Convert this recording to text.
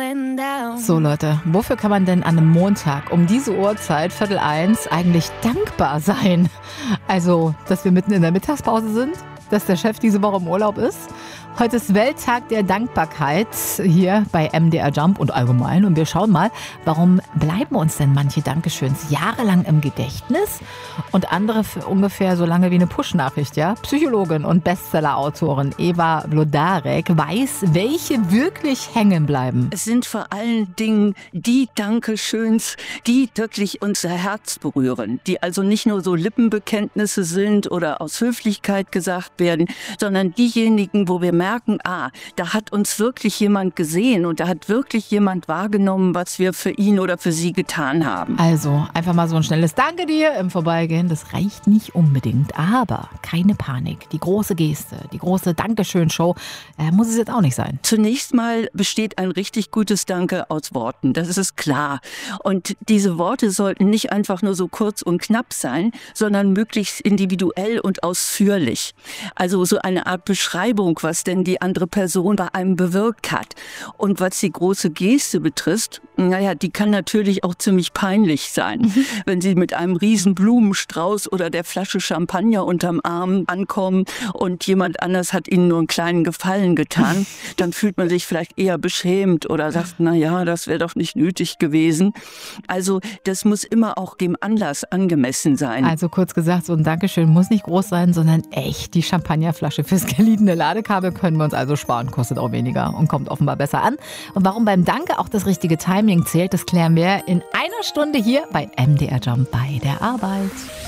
So Leute, wofür kann man denn an einem Montag um diese Uhrzeit, 12:15, eigentlich dankbar sein? Also, dass wir mitten in der Mittagspause sind? Dass der Chef diese Woche im Urlaub ist? Heute ist Welttag der Dankbarkeit hier bei MDR Jump und allgemein. Und wir schauen mal, warum bleiben uns denn manche Dankeschöns jahrelang im Gedächtnis und andere für ungefähr so lange wie eine Push-Nachricht, ja? Psychologin und Bestseller-Autorin Eva Wlodarek weiß, welche wirklich hängen bleiben. Es sind vor allen Dingen die Dankeschöns, die wirklich unser Herz berühren, die also nicht nur so Lippenbekenntnisse sind oder aus Höflichkeit gesagt werden, sondern diejenigen, wo wir merken, da hat uns wirklich jemand gesehen und da hat wirklich jemand wahrgenommen, was wir für ihn oder für sie getan haben. Also einfach mal so ein schnelles Danke dir im Vorbeigehen, das reicht nicht unbedingt, aber keine Panik. Die große Geste, die große Dankeschön-Show muss es jetzt auch nicht sein. Zunächst mal besteht ein richtig gutes Danke aus Worten, das ist klar. Und diese Worte sollten nicht einfach nur so kurz und knapp sein, sondern möglichst individuell und ausführlich. Also so eine Art Beschreibung, was denn die andere Person bei einem bewirkt hat. Und was die große Geste betrifft, die kann natürlich auch ziemlich peinlich sein. Wenn sie mit einem riesen Blumenstrauß oder der Flasche Champagner unterm Arm ankommen und jemand anders hat ihnen nur einen kleinen Gefallen getan, dann fühlt man sich vielleicht eher beschämt oder sagt, das wäre doch nicht nötig gewesen. Also das muss immer auch dem Anlass angemessen sein. Also kurz gesagt, so ein Dankeschön muss nicht groß sein, sondern echt die Champagnerflasche fürs geliehene Ladekabel können wir uns also sparen, kostet auch weniger und kommt offenbar besser an. Und warum beim Danke auch das richtige Timing zählt, das klären wir in einer Stunde hier bei MDR Jump bei der Arbeit.